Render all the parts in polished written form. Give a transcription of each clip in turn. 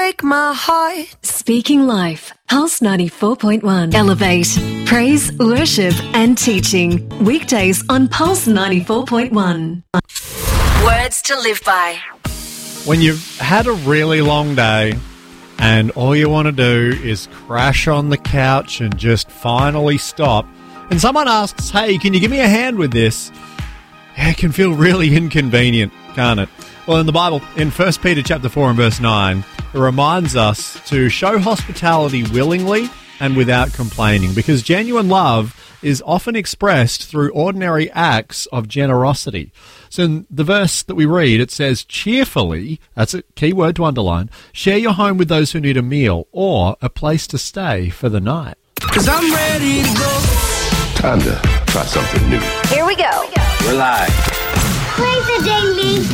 break my heart. Speaking Life, Pulse 94.1. Elevate, praise, worship and teaching. Weekdays on Pulse 94.1. Words to live by. When you've had a really long day and all you want to do is crash on the couch and just finally stop, and someone asks, hey, can you give me a hand with this? It can feel really inconvenient, can't it? Well, in the Bible, in 1 Peter chapter 4 and verse 9, it reminds us to show hospitality willingly and without complaining, because genuine love is often expressed through ordinary acts of generosity. So in the verse that we read, it says, cheerfully, that's a key word to underline, share your home with those who need a meal or a place to stay for the night. 'Cause I'm ready to go. Time to try something new. Here we go. We're live. Play the daily.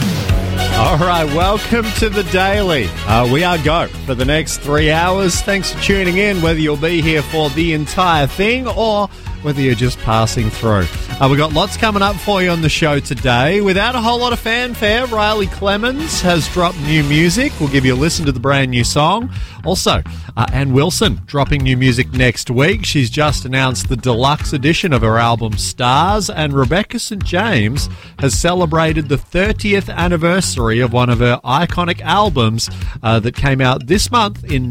All right, welcome to the Daily. We are go for the next 3 hours. Thanks for tuning in, whether you'll be here for the entire thing or whether you're just passing through. We've got lots coming up for you on the show today. Without a whole lot of fanfare, Riley Clemens has dropped new music. We'll give you a listen to the brand new song. Also, Ann Wilson dropping new music next week. She's just announced the deluxe edition of her album Stars, and Rebecca St. James has celebrated the 30th anniversary of one of her iconic albums that came out this month in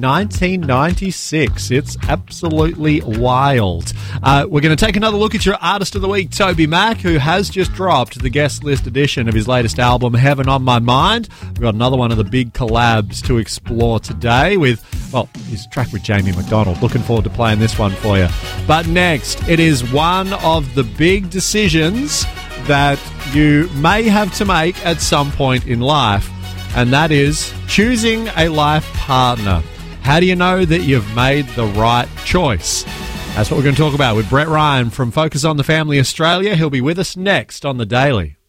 1996. It's absolutely wild. We're going to take another look at your Artist of the Week, Toby Mac, who has just dropped the guest list edition of his latest album, Heaven on My Mind. We've got another one of the big collabs to explore today with, well, his track with Jamie McDonald. Looking forward to playing this one for you. But next, it is one of the big decisions that you may have to make at some point in life, and that is choosing a life partner. How do you know that you've made the right choice? That's what we're going to talk about with Brett Ryan from Focus on the Family Australia. He'll be with us next on The Daily.